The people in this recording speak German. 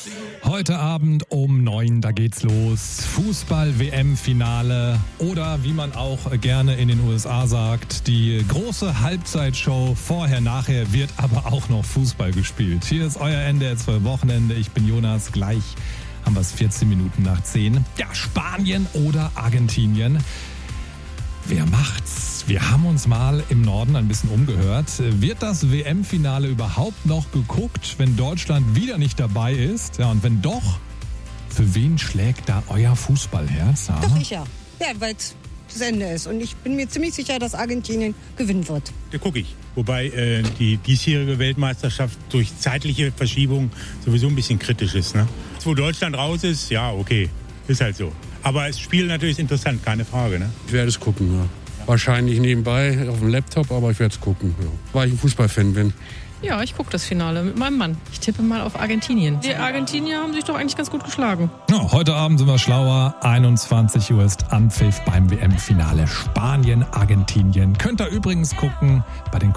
Heute Abend um 9, da geht's los. Fußball-WM-Finale oder wie man auch gerne in den USA sagt, die große Halbzeitshow. Vorher, nachher wird aber auch noch Fußball gespielt. Hier ist euer NDR 2 Wochenende. Ich bin Jonas. Gleich haben wir es 14 Minuten nach 10. Ja, Spanien oder Argentinien. Wer macht's? Wir haben uns mal im Norden ein bisschen umgehört. Wird das WM-Finale überhaupt noch geguckt, wenn Deutschland wieder nicht dabei ist? Ja, und wenn doch, für wen schlägt da euer Fußballherz? Ja? Doch, ich ja. Ja, weil es das Ende ist. Und ich bin mir ziemlich sicher, dass Argentinien gewinnen wird. Da gucke ich. Wobei die diesjährige Weltmeisterschaft durch zeitliche Verschiebung sowieso ein bisschen kritisch ist. Ne? Wo Deutschland raus ist, ja, okay. Ist halt so. Aber das Spiel natürlich ist interessant, keine Frage. Ne? Ich werde es gucken, ja. Wahrscheinlich nebenbei auf dem Laptop, aber ich werde es gucken, ja. Weil ich ein Fußballfan bin. Ja, ich gucke das Finale mit meinem Mann. Ich tippe mal auf Argentinien. Die Argentinier haben sich doch eigentlich ganz gut geschlagen. Ja, heute Abend sind wir schlauer. 21 Uhr ist Anpfiff beim WM-Finale Spanien, Argentinien. Könnt ihr übrigens gucken bei den